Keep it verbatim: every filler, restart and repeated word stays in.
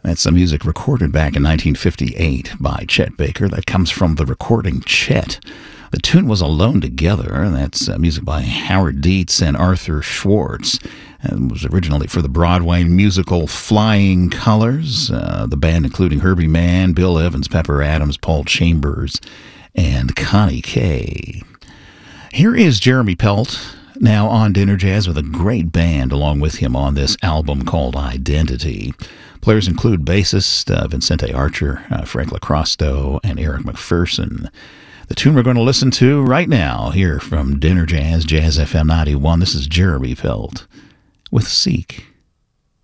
That's some music recorded back in nineteen fifty-eight by Chet Baker. That comes from the recording Chet. The tune was Alone Together. That's uh, music by Howard Dietz and Arthur Schwartz. And was originally for the Broadway musical Flying Colors. Uh, the band including Herbie Mann, Bill Evans, Pepper Adams, Paul Chambers, and Connie Kay. Here is Jeremy Pelt, now on Dinner Jazz with a great band along with him on this album called Identity. Players include bassist uh, Vincente Archer, uh, Frank LaCrosto, and Eric McPherson. The tune we're going to listen to right now here from Dinner Jazz, Jazz F M ninety-one, this is Jeremy Pelt with Seek.